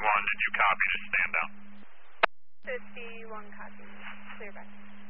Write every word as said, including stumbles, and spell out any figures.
fifty-one, did you copy to stand down? fifty-one copy. Clear back.